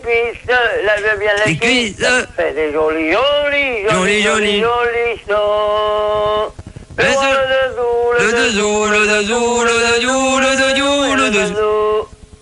cuisses, lève bien les cuisses, fais des jolis sons. Le dessous, le dessous, le dessous, le dessous, le dessous, le dessous.